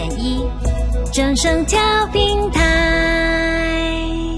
1正声调频台。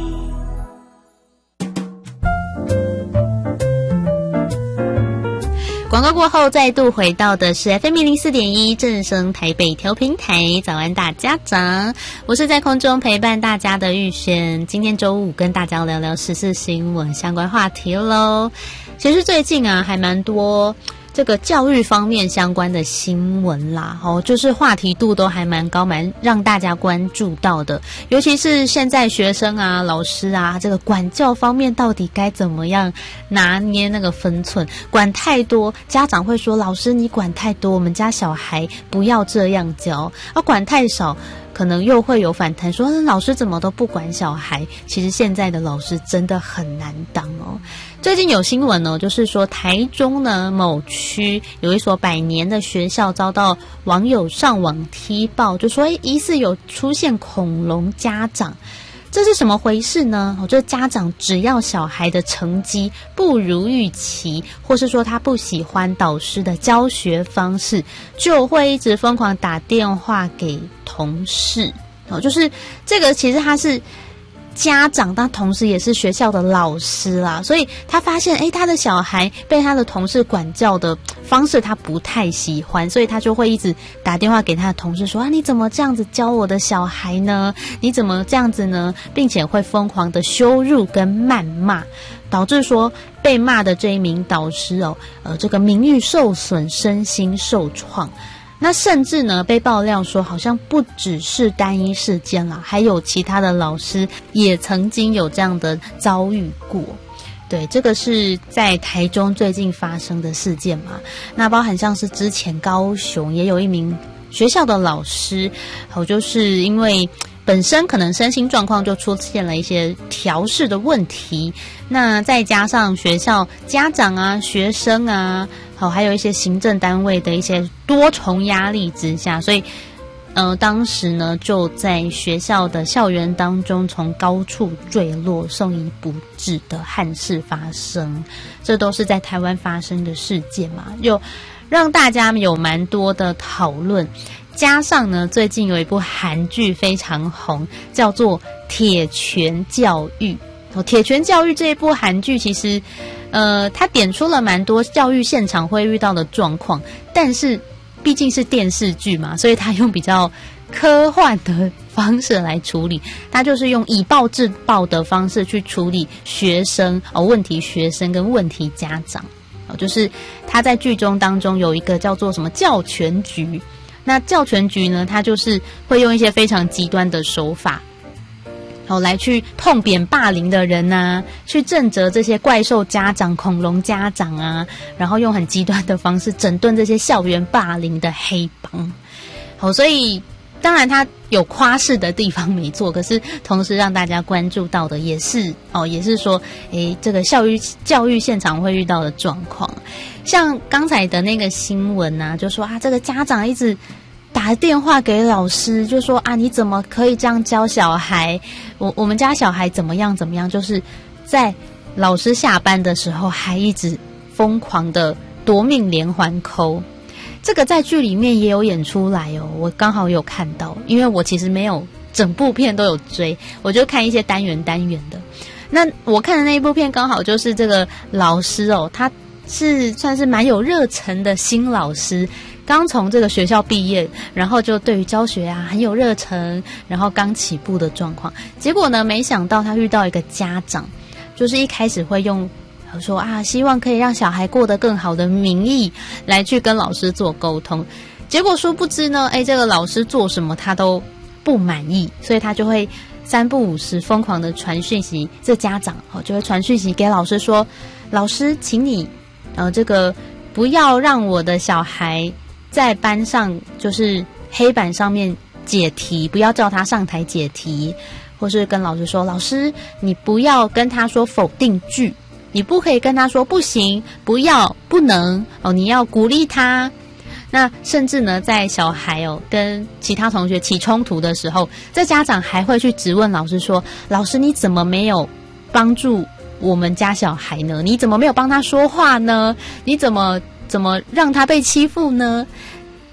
广告过后，再度回到的是 FM 104.1正声台北调频台。早安大家长，我是在空中陪伴大家的玉璇。今天周五跟大家聊聊时事新闻相关话题咯。其实最近啊，还蛮多这个教育方面相关的新闻啦，就是话题度都还蛮高，蛮让大家关注到的。尤其是现在学生啊、老师啊，这个管教方面到底该怎么样拿捏那个分寸？管太多，家长会说：“老师你管太多，我们家小孩不要这样教。”管太少，可能又会有反弹，说老师怎么都不管小孩。其实现在的老师真的很难当哦。最近有新闻哦，就是说台中呢某区有一所100年的学校遭到网友上网踢爆，就说疑似有出现恐龙家长。这是什么回事呢？这家长只要小孩的成绩不如预期，或是说他不喜欢导师的教学方式，就会一直疯狂打电话给同事。就是这个其实他是家长，但同时也是学校的老师啦，所以他发现他的小孩被他的同事管教的方式他不太喜欢，所以他就会一直打电话给他的同事说你怎么这样子教我的小孩呢？你怎么这样子呢？并且会疯狂的羞辱跟谩骂，导致说被骂的这一名导师这个名誉受损，身心受创。那甚至呢被爆料说好像不只是单一事件啦，还有其他的老师也曾经有这样的遭遇过。对，这个是在台中最近发生的事件嘛。那包含像是之前高雄也有一名学校的老师，就是因为本身可能身心状况就出现了一些调试的问题，那再加上学校家长啊、学生啊，还有一些行政单位的一些多重压力之下，所以当时呢就在学校的校园当中从高处坠落送医不治的憾事发生。这都是在台湾发生的事件嘛，就让大家有蛮多的讨论。加上呢最近有一部韩剧非常红，叫做《铁拳教育》。铁拳教育这一部韩剧其实它点出了蛮多教育现场会遇到的状况，但是毕竟是电视剧嘛，所以它用比较科幻的方式来处理，它就是用以暴制暴的方式去处理学生问题学生跟问题家长。就是他在剧中当中有一个叫做什么教拳局，那教拳局呢，他就是会用一些非常极端的手法来去痛扁霸凌的人啊，去震慑这些怪兽家长、恐龙家长啊，然后用很极端的方式整顿这些校园霸凌的黑帮。所以当然他有夸饰的地方没错，可是同时让大家关注到的也是说这个教育现场会遇到的状况。像刚才的那个新闻啊，就说这个家长一直打电话给老师，就说你怎么可以这样教小孩？我们家小孩怎么样怎么样？就是在老师下班的时候还一直疯狂的夺命连环call。这个在剧里面也有演出来我刚好有看到，因为我其实没有整部片都有追，我就看一些单元的。那我看的那一部片刚好就是这个老师他是算是蛮有热忱的新老师，刚从这个学校毕业，然后就对于教学很有热忱，然后刚起步的状况。结果呢没想到他遇到一个家长，就是一开始会用说希望可以让小孩过得更好的名义来去跟老师做沟通，结果殊不知呢这个老师做什么他都不满意，所以他就会三不五时疯狂的传讯息，这家长就会传讯息给老师说，老师请你这个不要让我的小孩在班上就是黑板上面解题，不要叫他上台解题，或是跟老师说，老师你不要跟他说否定句，你不可以跟他说不行、不要、不能你要鼓励他。那甚至呢在小孩跟其他同学起冲突的时候，这家长还会去质问老师说，老师你怎么没有帮助我们家小孩呢？你怎么没有帮他说话呢？你怎么让他被欺负呢？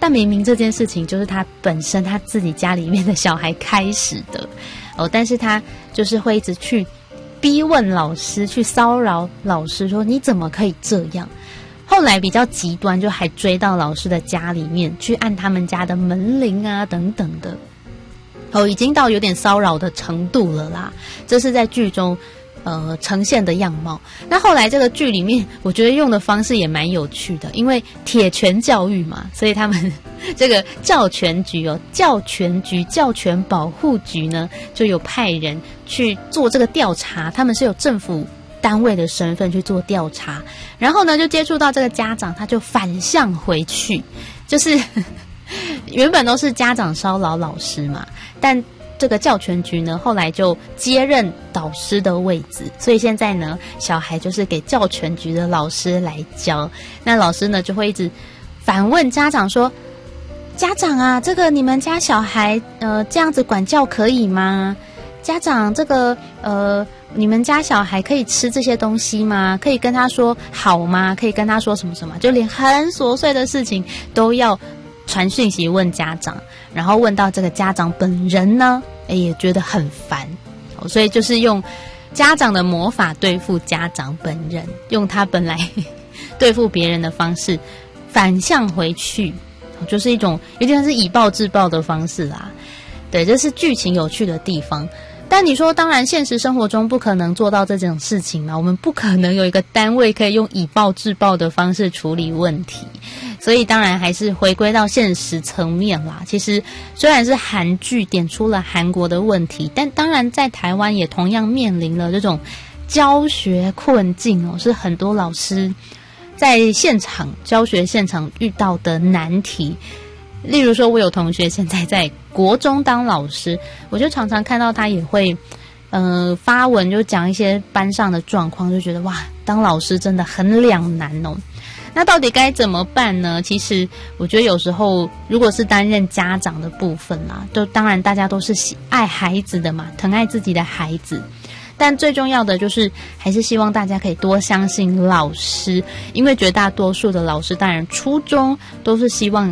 但明明这件事情就是他本身他自己家里面的小孩开始的但是他就是会一直去逼问老师，去骚扰老师说你怎么可以这样。后来比较极端，就还追到老师的家里面去按他们家的门铃啊等等的已经到有点骚扰的程度了啦。这是在剧中呈现的样貌。那后来这个剧里面我觉得用的方式也蛮有趣的，因为铁拳教育嘛，所以他们这个教权局教权局教权保护局呢就有派人去做这个调查，他们是有政府单位的身份去做调查，然后呢就接触到这个家长，他就反向回去，就是原本都是家长骚扰老师嘛，但这个教权局呢后来就接任导师的位置，所以现在呢小孩就是给教权局的老师来教。那老师呢就会一直反问家长说，家长啊，这个你们家小孩这样子管教可以吗？家长，这个你们家小孩可以吃这些东西吗？可以跟他说好吗？可以跟他说什么什么？就连很琐碎的事情都要传讯息问家长，然后问到这个家长本人呢也觉得很烦所以就是用家长的魔法对付家长本人，用他本来对付别人的方式反向回去，就是一种有点像是以暴制暴的方式啦。对，这是剧情有趣的地方。但你说当然现实生活中不可能做到这种事情嘛，我们不可能有一个单位可以用以暴制暴的方式处理问题，所以当然还是回归到现实层面啦。其实虽然是韩剧点出了韩国的问题，但当然在台湾也同样面临了这种教学困境是很多老师在现场教学现场遇到的难题。例如说我有同学现在在国中当老师，我就常常看到他也会发文就讲一些班上的状况，就觉得哇，当老师真的很两难那到底该怎么办呢？其实我觉得有时候如果是担任家长的部分啦，就当然大家都是爱孩子的嘛，疼爱自己的孩子，但最重要的就是还是希望大家可以多相信老师，因为绝大多数的老师当然初衷都是希望